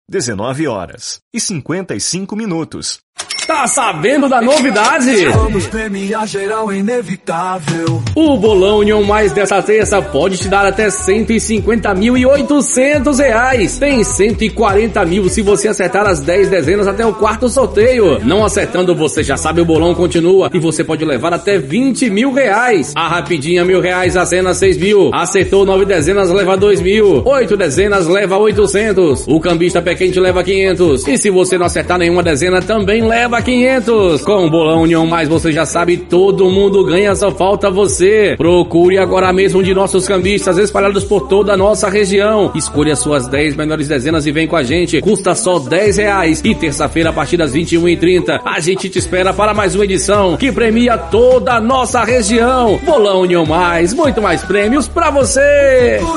19h55. Tá sabendo da novidade? Vamos premiar geral inevitável. O Bolão União Mais dessa terça pode te dar até R$150.800. Tem 140 mil se você acertar as 10 dezenas até o quarto sorteio. Não acertando, você já sabe, o bolão continua e você pode levar até R$20 mil. A rapidinha R$1.000, a cena 6 mil. Acertou 9 dezenas, leva 2 mil. 8 dezenas, leva 800. O cambista pé quente leva 500. E se você não acertar nenhuma dezena, também leva 500. Com o Bolão União Mais, você já sabe, todo mundo ganha, só falta você. Procure agora mesmo um de nossos cambistas espalhados por toda a nossa região. Escolha suas 10 melhores dezenas e vem com a gente. Custa só R$10. E terça-feira, a partir das 21h30, a gente te espera para mais uma edição que premia toda a nossa região. Bolão União Mais, muito mais prêmios pra você.